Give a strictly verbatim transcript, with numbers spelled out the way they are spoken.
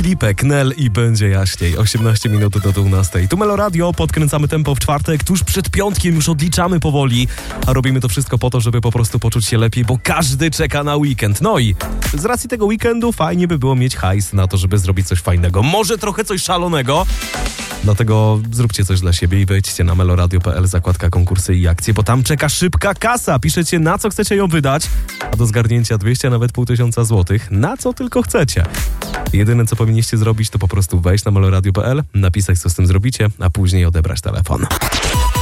Lipek, Nel i będzie jaśniej. osiemnaście minut do dwunastej. Tu Melo Radio, podkręcamy tempo w czwartek, tuż przed piątkiem już odliczamy powoli, a robimy to wszystko po to, żeby po prostu poczuć się lepiej, bo każdy czeka na weekend. No i z racji tego weekendu fajnie by było mieć hajs na to, żeby zrobić coś fajnego. Może trochę coś szalonego. Dlatego zróbcie coś dla siebie i wejdźcie na meloradio kropka p l, zakładka konkursy i akcje, bo tam czeka szybka kasa. Piszecie, na co chcecie ją wydać, a do zgarnięcia dwieście, a nawet pół tysiąca złotych. Na co tylko chcecie. Jedyne, co powinniście zrobić, to po prostu wejść na meloradio kropka p l, napisać, co z tym zrobicie, a później odebrać telefon.